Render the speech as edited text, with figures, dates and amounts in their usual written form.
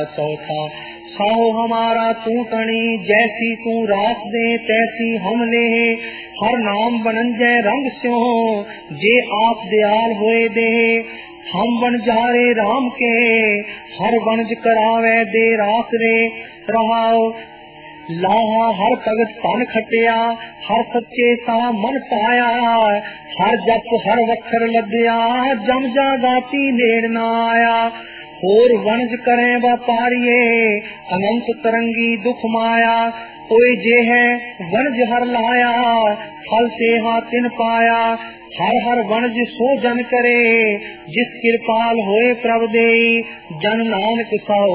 चौथा साहो हमारा तू तणी, जैसी तू रास दे तैसी हम ले। हर नाम बनंजय रंग स्यो, जे आप दयाल होए दे। हम बन जारे राम के, हर वणज करावे दे रास रे। रहाओ लाहा हर भगत धन खटिया, हर सच्चे सा मन पाया। हर जप हर वखर लद्या, जम जा गाती नेड़ न आया। होर वणज करें व्यापारिये, अनंत तरंगी दुख माया। कोई जे है वणज हर लाया, फल से हाथिन पाया। हर हर वणज सो जन करे, जिस कृपाल होए प्रभ देई। जन नानक साओ